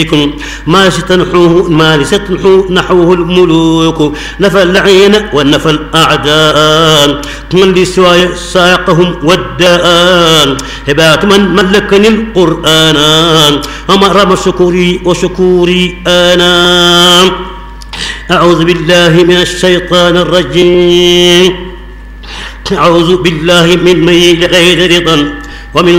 ما لستنحوه نحوه الملوك، نفى اللعين ونفى الأعداء، من لسواي ساقهم والداء، هبات من ملكني القرآن، ومرم شكوري وشكوري أنا. أعوذ بالله من الشيطان الرجيم. أعوذ بالله من ميل غير رضا ومن